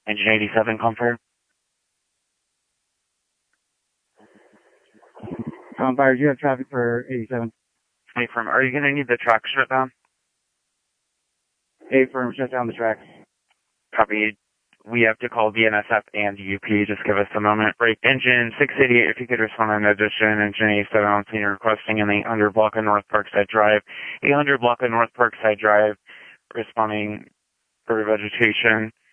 Engine 87, confirm. Fire, do you have traffic for 87? Affirm. Are you going to need the track shut down? Affirm, shut down the tracks. Copy. We have to call BNSF and UP. Just give us a moment. Break. Engine 688, if you could respond in addition. Engine 87 on scene requesting in the 800 block of North Parkside Drive. 800 block of North Parkside Drive, responding for vegetation.